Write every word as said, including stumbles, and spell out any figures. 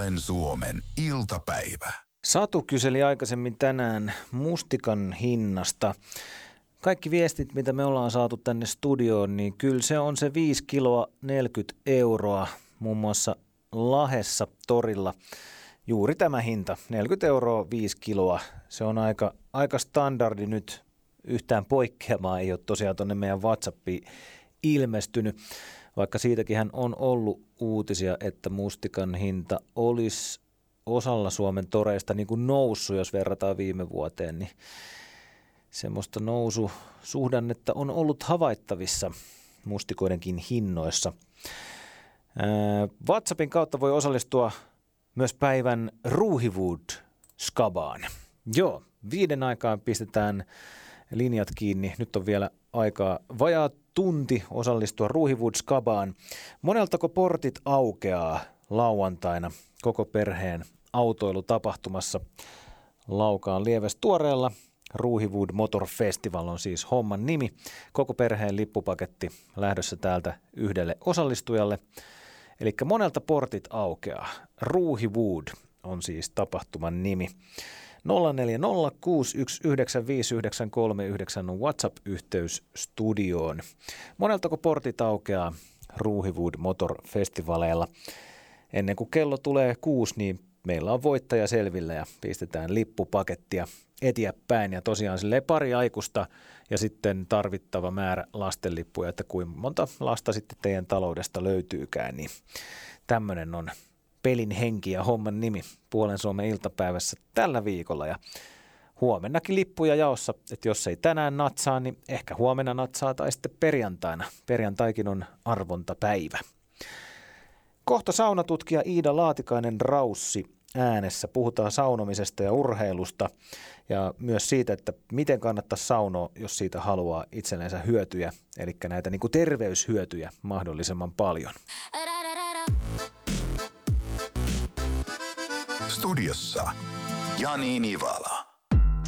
Puolen Suomen iltapäivä. Satu kyseli aikaisemmin tänään mustikan hinnasta. Kaikki viestit, mitä me ollaan saatu tänne studioon, niin kyllä se on se viisi kiloa neljäkymmentä euroa, muun muassa Lahdessa torilla. Juuri tämä hinta, neljäkymmentä euroa viisi kiloa. Se on aika, aika standardi nyt, yhtään poikkeamaa ei ole tosiaan tuonne meidän WhatsAppiin ilmestynyt. Vaikka siitäkin hän on ollut uutisia, että mustikan hinta olisi osalla Suomen toreista niin kuin noussut, jos verrataan viime vuoteen, niin semmoista noususuhdannetta on ollut havaittavissa mustikoidenkin hinnoissa. Ää, WhatsAppin kautta voi osallistua myös päivän Ruuhiwood-skabaan. Joo, viiden aikaan pistetään linjat kiinni. Nyt on vielä aikaa vajaa tunti osallistua Ruuhiwood-skabaan. Moneltako portit aukeaa lauantaina koko perheen autoilutapahtumassa Laukaan Lieves tuoreella? Ruuhiwood Motor Festival on siis homman nimi. Koko perheen lippupaketti lähdössä täältä yhdelle osallistujalle. Eli monelta portit aukeaa. Ruuhiwood on siis tapahtuman nimi. nolla neljä nolla kuusi yksi yhdeksän viisi yhdeksän kolme yhdeksän on WhatsApp-yhteys studioon. Moneltako portit aukeaa Ruuhiwood Motor Festivaleilla? Ennen kuin kello tulee kuusi, niin meillä on voittaja selvillä ja pistetään lippupakettia eteenpäin. Ja tosiaan silleen pari aikuista ja sitten tarvittava määrä lastenlippuja, että kuinka monta lasta sitten teidän taloudesta löytyykään. Niin tämmöinen on pelin henki ja homman nimi Puolen Suomen iltapäivässä tällä viikolla. Ja huomennakin lippuja jaossa, että jos ei tänään natsaa, niin ehkä huomenna natsaa tai sitten perjantaina. Perjantaikin on arvontapäivä. Kohta saunatutkija Iida Laatikainen-Raussi äänessä. Puhutaan saunomisesta ja urheilusta ja myös siitä, että miten kannattaa saunoa, jos siitä haluaa itsellensä hyötyjä, eli näitä niin kuin terveyshyötyjä mahdollisimman paljon. Studiossa Jani Nivala.